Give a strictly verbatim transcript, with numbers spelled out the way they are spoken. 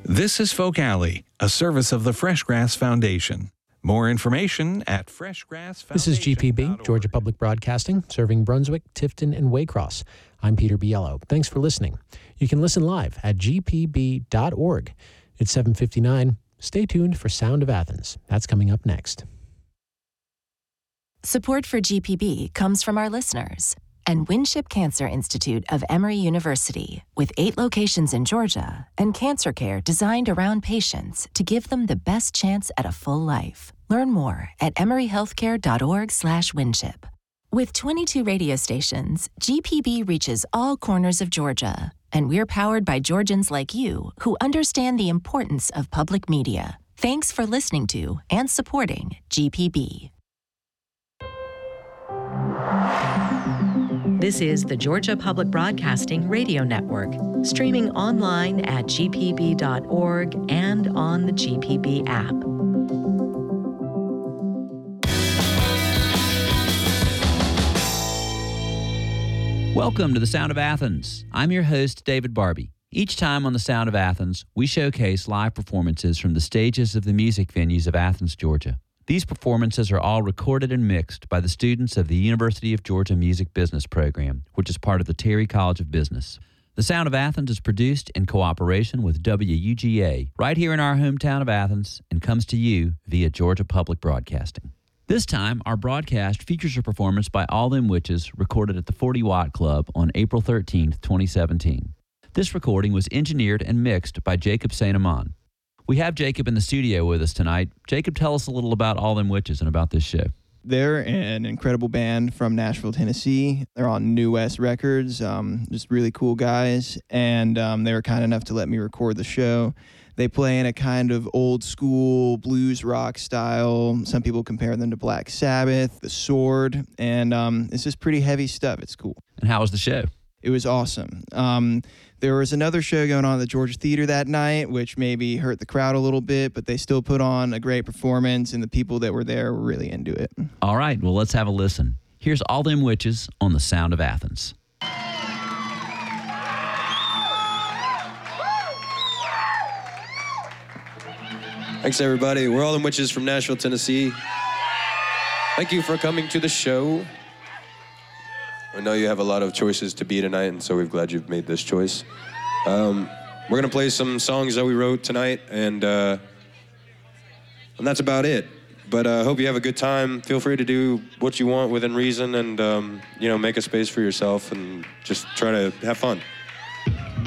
This is Folk Alley, a service of the Freshgrass Foundation. More information at freshgrass foundation dot org. This is G P B, Georgia Public Broadcasting, serving Brunswick, Tifton, and Waycross. I'm Peter Biello. Thanks for listening. You can listen live at g p b dot org. It's seven fifty-nine. Stay tuned for Sound of Athens. That's coming up next. Support for G P B comes from our listeners and Winship Cancer Institute of Emory University, with eight locations in Georgia and cancer care designed around patients to give them the best chance at a full life. Learn more at emory healthcare dot org slash winship. With twenty-two radio stations, G P B reaches all corners of Georgia, and we're powered by Georgians like you who understand the importance of public media. Thanks for listening to and supporting G P B. This is the Georgia Public Broadcasting Radio Network, streaming online at g p b dot org and on the G P B app. Welcome to the Sound of Athens. I'm your host, David Barbie. Each time on the Sound of Athens, we showcase live performances from the stages of the music venues of Athens, Georgia. These performances are all recorded and mixed by the students of the University of Georgia Music Business Program, which is part of the Terry College of Business. The Sound of Athens is produced in cooperation with W U G A right here in our hometown of Athens and comes to you via Georgia Public Broadcasting. This time, our broadcast features a performance by All Them Witches recorded at the forty watt Club on April thirteenth, twenty seventeen. This recording was engineered and mixed by Jacob Saint Amand. We have Jacob in the studio with us tonight. Jacob, tell us a little about All Them Witches and about this show. They're an incredible band from Nashville, Tennessee. They're on New West Records, um, just really cool guys, and um, they were kind enough to let me record the show. They play in a kind of old school blues rock style. Some people compare them to Black Sabbath, The Sword, and um, it's just pretty heavy stuff. It's cool. And how was the show? It was awesome. Um, there was another show going on at the Georgia Theater that night, which maybe hurt the crowd a little bit, but they still put on a great performance, and the people that were there were really into it. All right, well, let's have a listen. Here's All Them Witches on the Sound of Athens. Thanks, everybody. We're All Them Witches from Nashville, Tennessee. Thank you for coming to the show. I know you have a lot of choices to be tonight, and so we're glad you've made this choice. Um, we're going to play some songs that we wrote tonight, and uh, and that's about it. But I uh, hope you have a good time. Feel free to do what you want within reason, and um, you know, make a space for yourself, and just try to have fun.